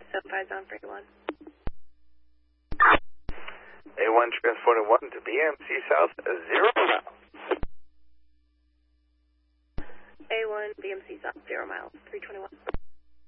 75 on for A1. A1 transported 1 to BMC South, 0 miles. A1, BMC South, 0 miles, 321.